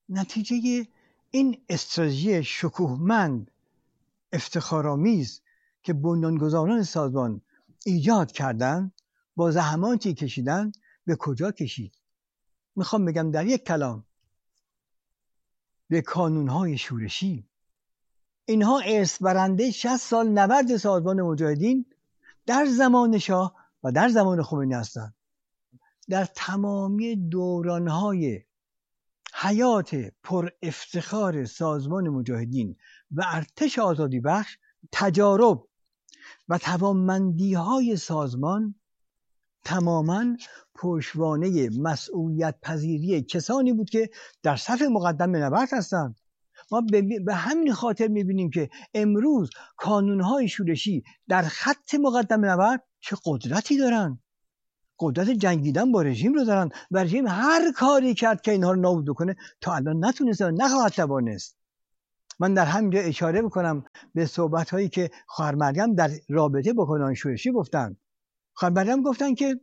نتیجه این استراتژی شکوهمند افتخارآمیز که بنیانگذاران سازمان ایجاد کردن، با زحماتی کشیدن، به کجا کشید؟ میخوام بگم در یک کلام، به کانونهای شورشی. اینها ارث برنده 60 سال نبرد سازمان مجاهدین در زمان شاه و در زمان خمینی هستند. در تمامی دورانهای حیات پر افتخار سازمان مجاهدین و ارتش آزادی بخش، تجارب و توانمندی‌های سازمان تماما پشتوانه مسئولیت پذیری کسانی بود که در صف مقدم نبرد هستند. ما به همین خاطر می‌بینیم که امروز کانون‌های شورشی در خط مقدم نبرد چه قدرتی دارند. قدرت جنگیدن با رژیم رو دارن و رژیم هر کاری کرد که اینها رو نابود بکنه تا الان نتونسته و نخواهد توانست. من در همینجا اشاره میکنم به صحبت‌هایی که خواهر مریم در رابطه با کانون‌های شورشی گفتن. خواهر مریم گفتن که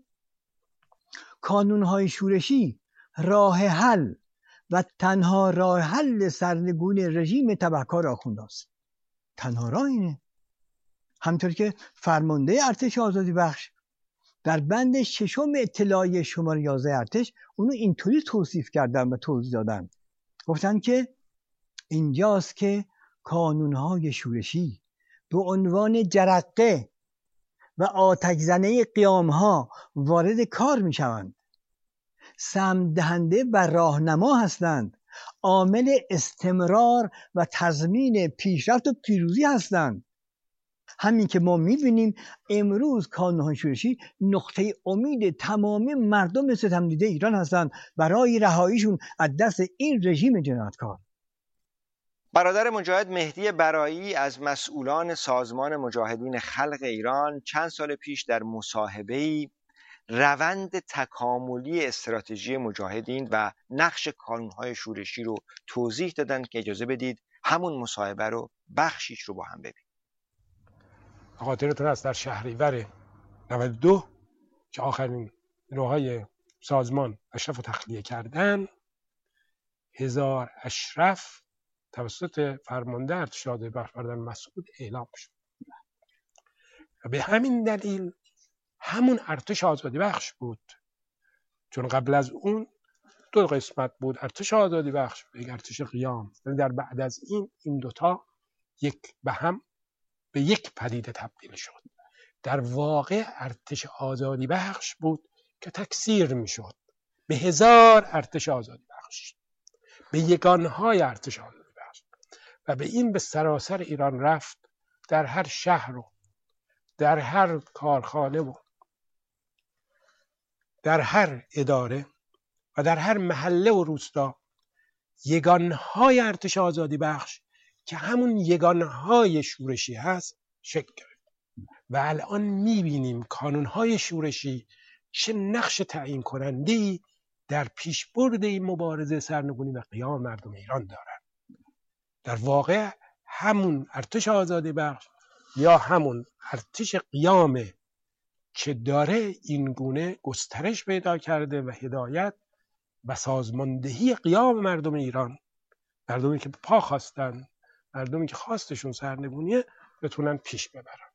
کانون‌های شورشی راه حل و تنها راه حل سرنگونی رژیم تبهکار آخوند است. تنها راه اینه. همطور که فرمانده ارتش آزادی بخش در بند 6 اطلاعیه شماره 11 ارتش اونو اینطوری توصیف کردن و توضیح دادن. گفتن که اینجاست که کانونهای شورشی به عنوان جرقه و آتش زنه قیامها وارد کار می شوند. سهم دهنده و راهنما هستند. عامل استمرار و تضمین پیشرفت و پیروزی هستند. همین که ما می‌بینیم امروز کانون‌های شورشی نقطه امید تمامی مردم ستمدیده ایران هستند برای رهاییشون از دست این رژیم جنایتکار. برادر مجاهد مهدی برایی از مسئولان سازمان مجاهدین خلق ایران چند سال پیش در مصاحبه‌ای روند تکاملی استراتژی مجاهدین و نقش کانون‌های شورشی رو توضیح دادن که اجازه بدید همون مصاحبه رو بخشیش رو با هم ببینیم. خاطرتون هست در شهریور 92 که آخرین نیروهای سازمان اشرف رو تخلیه کردن، 1000 اشرف توسط فرمانده ارتش آزادی بخش بردن مسعود اعلام شد و به همین دلیل همون ارتش آزادی بخش بود، چون قبل از اون 2 قسمت بود، ارتش آزادی بخش و یک ارتش قیام. در بعد از این دوتا به یک پدیده تبدیل شد. در واقع ارتش آزادی بخش بود که تکثیر می شد به 1000 ارتش آزادی بخش، به یگانهای ارتش آزادی بخش و به سراسر ایران رفت. در هر شهر و در هر کارخانه و در هر اداره و در هر محله و روستا یگانهای ارتش آزادی بخش که همون یگانهای شورشی هست شکل گرفت و الان میبینیم کانونهای شورشی چه نقش تعیین کننده‌ای در پیشبرد این مبارزه سرنگونی و قیام مردم ایران دارند. در واقع همون ارتش آزادی بخش یا همون ارتش قیام که داره این گونه گسترش پیدا کرده و هدایت و سازماندهی قیام مردم ایران، مردمی که پا خواستن، مردمی که خواستشون سرنگونیه، بتونن پیش ببرن.